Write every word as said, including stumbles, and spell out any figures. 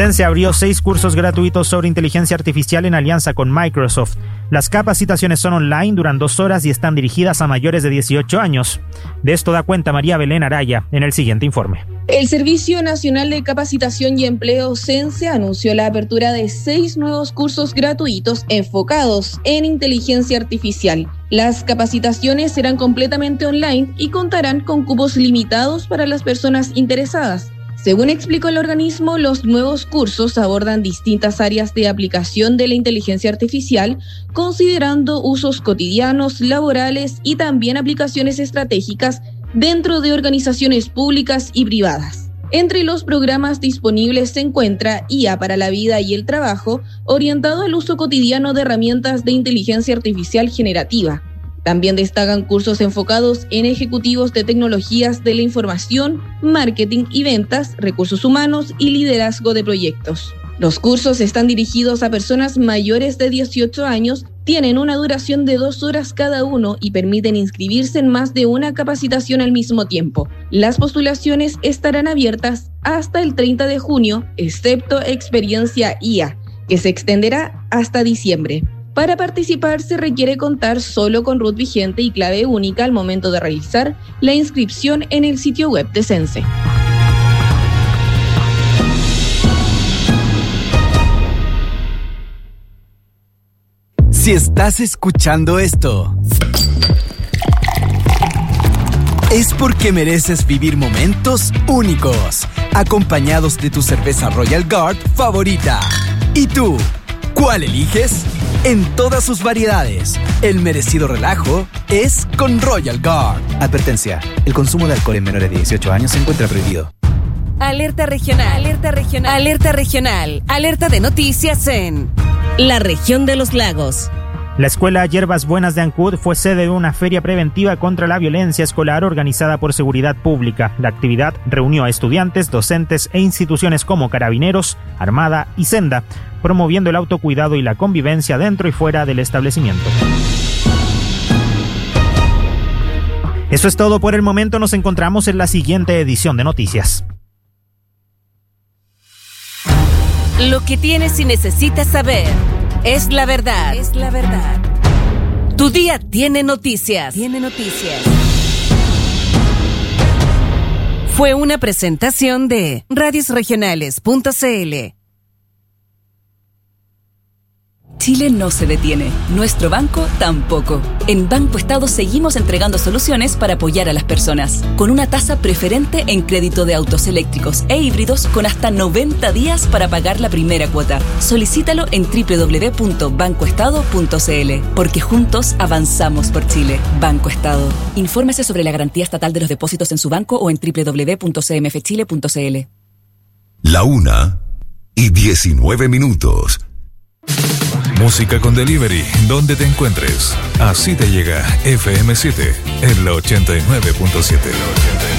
Sense abrió seis cursos gratuitos sobre inteligencia artificial en alianza con Microsoft. Las capacitaciones son online, duran dos horas y están dirigidas a mayores de dieciocho años. De esto da cuenta María Belén Araya en el siguiente informe. El Servicio Nacional de Capacitación y Empleo Sense anunció la apertura de seis nuevos cursos gratuitos enfocados en inteligencia artificial. Las capacitaciones serán completamente online y contarán con cupos limitados para las personas interesadas. Según explicó el organismo, los nuevos cursos abordan distintas áreas de aplicación de la inteligencia artificial, considerando usos cotidianos, laborales y también aplicaciones estratégicas dentro de organizaciones públicas y privadas. Entre los programas disponibles se encuentra I A para la vida y el trabajo, orientado al uso cotidiano de herramientas de inteligencia artificial generativa. También destacan cursos enfocados en ejecutivos de tecnologías de la información, marketing y ventas, recursos humanos y liderazgo de proyectos. Los cursos están dirigidos a personas mayores de dieciocho años, tienen una duración de dos horas cada uno y permiten inscribirse en más de una capacitación al mismo tiempo. Las postulaciones estarán abiertas hasta el treinta de junio, excepto experiencia I A, que se extenderá hasta diciembre. Para participar se requiere contar solo con root vigente y clave única al momento de realizar la inscripción en el sitio web de Sense. Si estás escuchando esto, es porque mereces vivir momentos únicos, acompañados de tu cerveza Royal Guard favorita. ¿Y tú? ¿Cuál eliges? En todas sus variedades, el merecido relajo es con Royal Guard. Advertencia, el consumo de alcohol en menores de dieciocho años se encuentra prohibido. Alerta regional, alerta regional, alerta regional, alerta de noticias en la región de los lagos. La Escuela Hierbas Buenas de Ancud fue sede de una feria preventiva contra la violencia escolar organizada por Seguridad Pública. La actividad reunió a estudiantes, docentes e instituciones como Carabineros, Armada y Senda, promoviendo el autocuidado y la convivencia dentro y fuera del establecimiento. Eso es todo por el momento. Nos encontramos en la siguiente edición de Noticias. Lo que tienes y necesitas saber es la verdad. Es la verdad. Tu día tiene noticias. Tiene noticias. Fue una presentación de radios regionales punto c l. Chile no se detiene, nuestro banco tampoco. En Banco Estado seguimos entregando soluciones para apoyar a las personas, con una tasa preferente en crédito de autos eléctricos e híbridos con hasta noventa días para pagar la primera cuota. Solicítalo en doble u doble u doble u punto banco estado punto c l, porque juntos avanzamos por Chile. Banco Estado. Infórmese sobre la garantía estatal de los depósitos en su banco o en doble u doble u doble u punto c m f chile punto c l. La una y diecinueve minutos. Música con delivery, donde te encuentres. Así te llega F M siete en la ochenta y nueve punto siete.